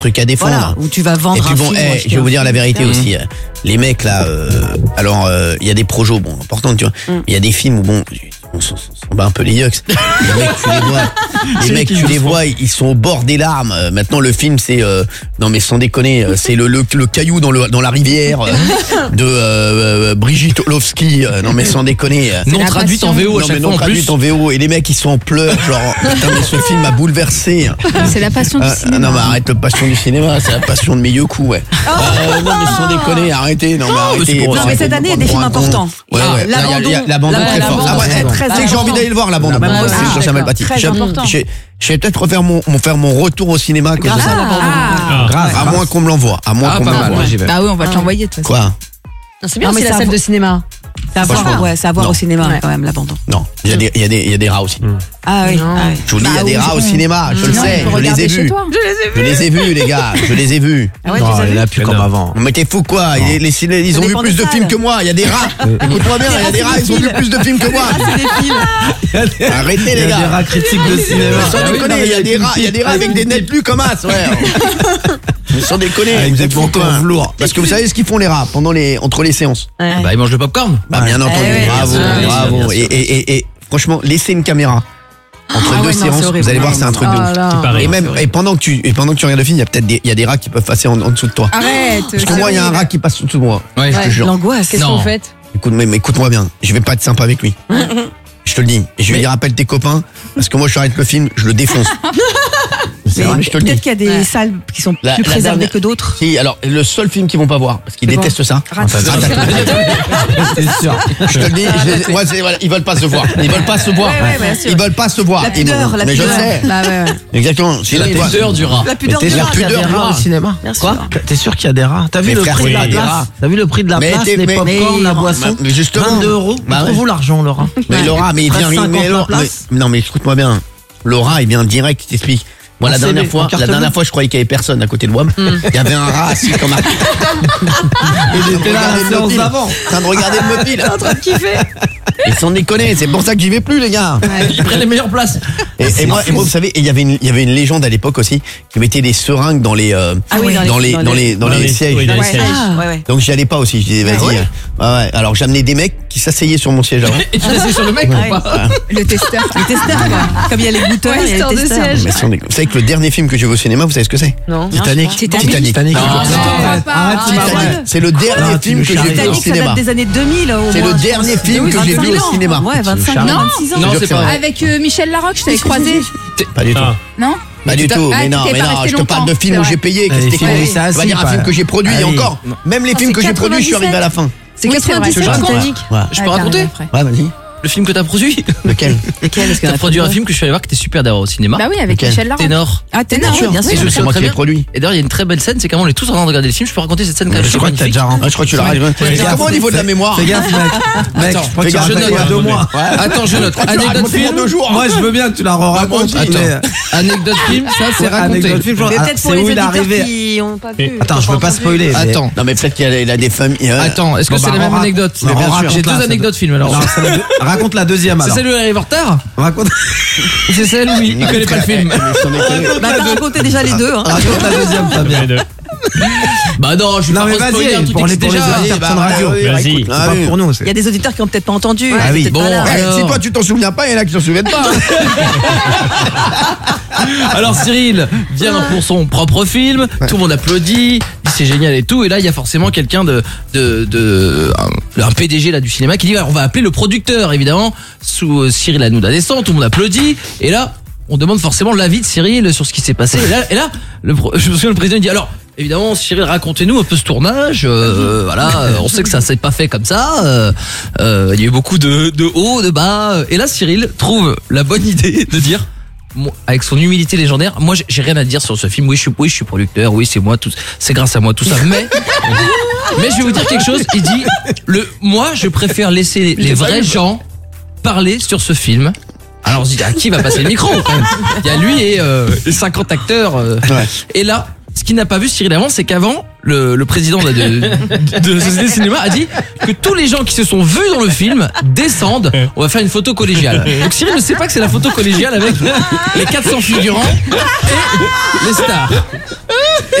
truc à défendre. Voilà, où tu vas vendre Et puis un bon, film. je vais vous dire la vérité aussi. Les mecs là, alors il y a des projets bon importants, tu vois. Il y a des films où bon, on s'en bat un peu les yucks. Les mecs, tu les vois, ils sont au bord des larmes. Maintenant le film c'est non mais sans déconner, c'est le caillou dans la rivière de Brigitte Olofsky. Non mais sans déconner. Non traduite en VO à chaque fois non en traduite plus. en VO et les mecs ils sont en pleurs genre putain mais ce film m'a bouleversé. C'est la passion du cinéma. Non mais arrête le passion du cinéma, c'est la passion de mes yeux-coups, ouais. Non mais sans déconner, arrêtez, non mais arrêtez. Non, mais cette année, il y a des films importants. Ouais. L'abandon très fort. Ah ouais, très tu sais que j'ai envie d'aller le voir, l'abandon. Moi aussi, C'est Samuel Paty. très important. Je vais peut-être refaire mon retour au cinéma à cause de ça. Grave. À moins qu'on me l'envoie. À moins qu'on me pas mal, l'envoie. moi j'y vais. Bah oui, on va te l'envoyer de toute façon. Quoi? C'est bien Non, mais aussi la ça salle vaut- de cinéma. C'est à voir au cinéma quand même, l'abandon. Non, il y a des rats aussi. Ah oui. Non. Je vous le dis, il y a des rats au cinéma, je le Non, sais, il faut je les ai regarder chez vus. toi. Je les ai vus, les gars, je les ai vus. Ah ouais, Non, tu les as il n'y en vus a plus comme avant. Mais t'es fou quoi? Ils ont vu dépend plus des de salles. films que moi. Il y a des rats. Écoute-moi bien, il y a des rats. Ils ont vu plus de films que moi. Arrêtez les Il y a des gars. rats critiques de cinéma. Sans déconner, il y a des rats avec des nets plus comme as, ouais. Mais sans déconner, Avec vous des êtes fous pontons quoi. velours. Parce que vous savez ce qu'ils font les rats entre les séances. Bah ils mangent le popcorn. Bah bien entendu, ouais, bravo, bien sûr, bravo. bien sûr. Et franchement, laissez une caméra entre deux ouais, non, c'est séances, horrible. vous allez voir, c'est un truc de ouf. pareil. Et même pendant que tu regardes le film, il y a des rats qui peuvent passer en dessous de toi. Arrête. Parce que moi, il y a un rat qui passe en dessous de moi. Ouais. Je te jure. L'angoisse. Qu'est-ce que Non. vous faites? Écoute-moi bien, je vais pas être sympa avec lui. Je te le dis. Et je vais dire appelle tes copains, parce que moi je arrête le film, je le défonce. C'est vrai, je te le dis. Peut-être qu'il y a des salles qui sont La plus préservées dernière- que d'autres. Si, alors le seul film qu'ils vont pas voir, parce qu'ils C'est détestent ça. Ratatouille. C'est sûr. Je te le dis, voilà, ils veulent pas se voir. Ils veulent pas se voir. Ouais, bien sûr. Ils veulent pas se voir. La pudeur, la Mais je pudeur. sais. Bah ouais. Exactement. C'est la pudeur du rat. La pudeur T'es du sûr rat. qu'il y a des pudeur, rats au cinéma? Bien sûr. Quoi? T'es sûr qu'il y a des rats? T'as vu Mais le frère, prix de la il y a des place? rats. T'as vu le prix de la Mais place, t'es- les mais- pop-corn, la boisson? Mais justement. 22 €. Bah ouais. Trouve où l'argent, Laura? Mais Laura, mais il vient, 50 mais la Laura, place. non mais écoute-moi bien. Laura, il vient direct, il t'explique. Moi, En la CB, dernière en carte bleue. fois, je croyais qu'il y avait personne à côté de WAM. Il y avait un rat assis comme un. Il était là à la séance d'avant. En train de regarder le mobile. En train de kiffer. Et sans déconner, c'est pour ça que j'y vais plus, les gars. Ils prennent les meilleures places. Et moi, vous savez, il y avait une légende à l'époque aussi qui mettait des seringues dans les sièges. oui, dans les sièges. Ouais. Donc j'y allais pas aussi. Je disais vas-y. Ouais. Alors j'amenais des mecs qui s'asseyaient sur mon siège avant. Et tu laisses sur le mec ou pas? Le testeur. Les testeurs, quoi. Comme il y a les goûteurs, il y a histoire les de testeurs. siège. Mais sans déconner. Vous savez que le dernier film que j'ai vu au cinéma, vous savez ce que c'est? Non. Titanic. Titanic. Non, Arrête, c'est pas vrai. C'est le dernier Non, tu film nous que j'ai vu au Titanic, ça cinéma. date des années 2000 au C'est moins, le je dernier pense. film Oui, que j'ai vu 25 au ans. cinéma. Ouais, 25 ans, Non. 26 ans. Non, Je c'est jure pas que vrai. Avec Michel Larocque, je t'avais croisé. Pas du tout. Non? Pas du tu tout. t'as- Mais ah, non, tu t'es pas resté je te parle de longtemps, films c'est où vrai. j'ai payé. Qu'est-ce Les que films t'es où ça On va dire un assis, film que j'ai produit et Allez. encore. Même les films c'est que j'ai produits, je suis arrivé à la fin. C'est Oui, c'est vrai, 97 c'est vrai. Titanic. Ouais. Je peux raconter Ouais, vas-y. le film que t'as produit? Lequel? Lequel est-ce qu'il y en T'as a produit un plusieurs film que je suis allé voir qui était super d'ailleurs au cinéma. Bah oui, avec Lequel Michel Larocque. Ténor. Ah, Ténor, Bien bien sûr. sûr. Et je C'est sais moi très qui l'ai bien. produit. Et d'ailleurs, il y a une très belle scène, c'est quand on est tous en train de regarder le film. Je peux raconter cette scène quand même. Je crois que t'as déjà Ah, rencontré. je crois que tu l'as raconté. Fais gaffe. Comment au niveau de la mémoire? Fais gaffe, mec. Mec, Attends, je crois que fais tu gaffe, racontes il y a 2 mois. Attends, je note. Tu l'as Anecdote raconté il y a film. 2 jours. Moi, je veux bien que tu la re-racontes. Attends. mais- Anecdote film, ça c'est raconté. Anecdote film, genre, Mais ah, peut-être pour c'est les où il est auditeurs arrivé. qui n'ont pas vu. Attends, je veux pas spoiler. mais- Attends. Non mais peut-être qu'il a des familles. Attends, est-ce que Bon, c'est bah, la même raconte- anecdote? Mais bien sûr. J'ai deux Raconte-la, anecdotes film alors. Non, c'est raconte la deuxième C'est alors. celle où il arrive en retard? Raconte C'est celle où il connaît pas le film. Bah, t'as raconté déjà les deux. Hein. raconte la deuxième, Fabien. Bah non, je vais Non, pas mais spoiler un vas-y, truc pour qui les existe déjà. auditeurs de radio. Vas-y. C'est pas pour nous. Il y a des auditeurs qui n'ont peut-être pas entendu. Ah oui. peut-être Bon, pas là. alors. Si toi tu t'en souviens pas, il y en a qui s'en souviennent pas. Alors Cyril vient pour son propre film, tout le monde applaudit, dit c'est génial et tout, et là il y a forcément quelqu'un un PDG là du cinéma qui dit on va appeler le producteur évidemment. Sous Cyril Hanouna descend, tout le monde applaudit, et là on demande forcément l'avis de Cyril sur ce qui s'est passé. Et là je me souviens, le président dit alors évidemment Cyril, racontez-nous un peu ce tournage, on sait que ça s'est pas fait comme ça, il y a eu beaucoup de hauts, de bas, et là Cyril trouve la bonne idée de dire moi, avec son humilité légendaire, moi j'ai rien à dire sur ce film. Oui, je suis producteur. Oui, c'est moi, c'est grâce à moi tout ça. Mais je vais vous dire quelque chose. Il dit moi, je préfère laisser les vrais gens parler sur ce film. Alors on se dit à qui va passer le micro quand même. Il y a lui et 50 acteurs. Et là, ce qu'il n'a pas vu Cyril avant, c'est qu'avant, le président de la Société de Cinéma a dit que tous les gens qui se sont vus dans le film descendent, on va faire une photo collégiale. Donc Cyril ne sait pas que c'est la photo collégiale avec les 400 figurants et les stars.